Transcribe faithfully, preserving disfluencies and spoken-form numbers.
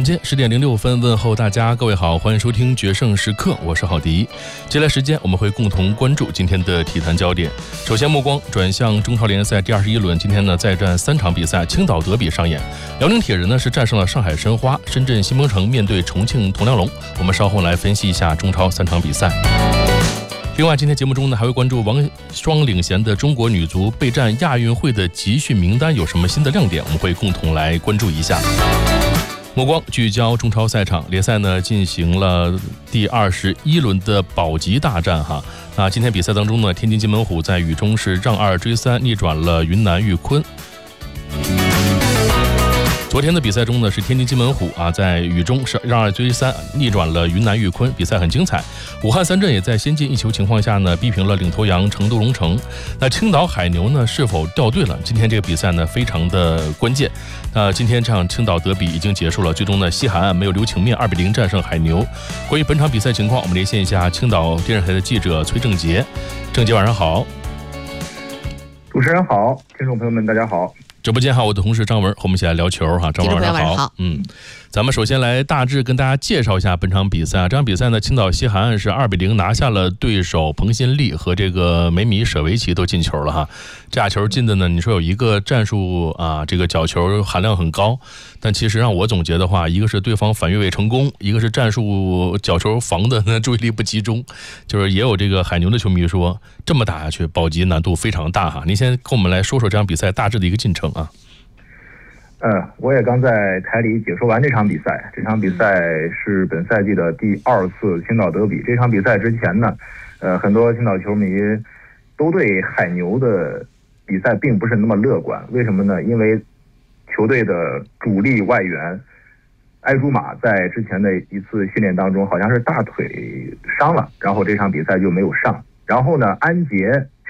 间十点零六分，问候大家，各位好，欢迎收听决胜时刻，我是郝迪。接下来时间我们会共同关注今天的体坛焦点。首先目光转向中超联赛第二十一轮，今天呢再战三场比赛，青岛德比上演。辽宁铁人呢是战胜了上海申花，深圳新鹏城面对重庆铜梁龙。我们稍后来分析一下中超三场比赛。另外，今天节目中呢还会关注王霜领衔的中国女足备战亚运会的集训名单有什么新的亮点，我们会共同来关注一下。目光聚焦中超赛场，联赛呢进行了第二十一轮的保级大战哈。那今天比赛当中呢，天津津门虎在雨中是让二追三逆转了云南玉坤。昨天的比赛中呢，是天津津门虎啊在雨中是让二追三逆转了云南玉坤，比赛很精彩。武汉三镇也在先进一球情况下呢逼平了领头羊成都龙城。那青岛海牛呢是否掉队了？今天这个比赛呢非常的关键。那今天这场青岛德比已经结束了，最终呢西海岸没有留情面，二比零战胜海牛。关于本场比赛情况，我们连线一下青岛电视台的记者崔正杰。正杰晚上好。 主持人好，听众朋友们大家好。 直播间哈，我的同事张文和我们一起来聊球哈。张文晚上好。嗯，咱们首先来大致跟大家介绍一下本场比赛。这场比赛呢，青岛西海岸是二比零拿下了对手，彭新丽和这个梅米舍维奇都进球了哈。这俩球进的呢，你说有一个战术啊，这个角球含量很高，但其实让我总结的话，一个是对方反越位成功，一个是战术角球防的呢注意力不集中。就是也有这个海牛的球迷说，这么打下去保级难度非常大哈。您先跟我们来说说这场比赛大致的一个进程啊。 呃，我也刚在台里解说完这场比赛。这场比赛是本赛季的第二次青岛德比。这场比赛之前呢，呃，很多青岛球迷都对海牛的比赛并不是那么乐观。为什么呢？因为球队的主力外援埃朱马在之前的一次训练当中好像是大腿伤了，然后这场比赛就没有上。然后呢，安杰